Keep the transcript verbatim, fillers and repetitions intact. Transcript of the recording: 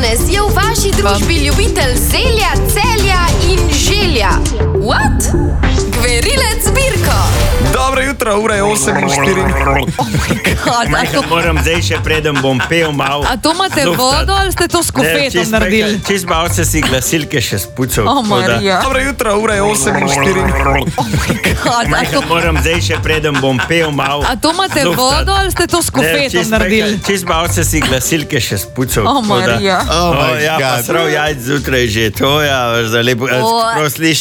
Danes je v vaši družbi ljubitelj zelja, celja in želja. What? Gverilec Birko. Dobro jutro, ura je osem in štiri. Majka, moram zdaj še preden bom pel mal. A to imate vodo ali ste to s kofetom naredili? Čist malo se si glasilke še spucal. O, Marija. Dobro jutro, ura je osem in štiri. Majka, moram zdaj še preden bom pel mal. A to imate vodo ali ste to s kofetom naredili? Čist malo se si glasilke še spucal. O, Marija. Oh, Ja, pa srav jajc zjutraj že, to ja, za lepo, prav sliš.